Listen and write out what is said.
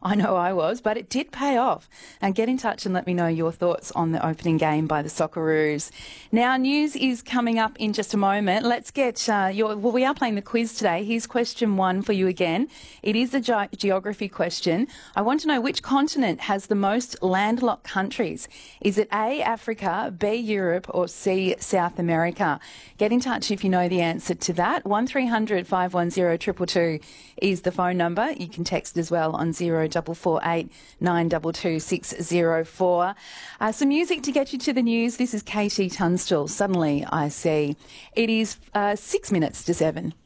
I know I was, but it did pay off. And get in touch and let me know your thoughts on the opening game by the Socceroos. Now, news is coming up in just a moment. Let's get we are playing the quiz today. Here's question 1 for you again. It is a geography question. I want to know which continent has the most landlocked countries. Is it A, Africa, B, Europe, or C, South America? Get in touch if you know the answer to that. 1300 510 222 is the phone number. You can text as well on 0448 922 604. Some music to get you to the news. This is KT Tunstall. Suddenly I See. It is 6 minutes to 7.